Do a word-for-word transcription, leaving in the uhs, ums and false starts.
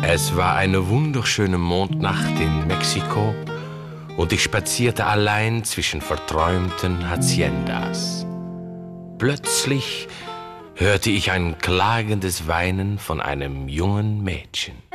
Es war eine wunderschöne Mondnacht in Mexiko und ich spazierte allein zwischen verträumten Haciendas. Plötzlich hörte ich ein klagendes Weinen von einem jungen Mädchen.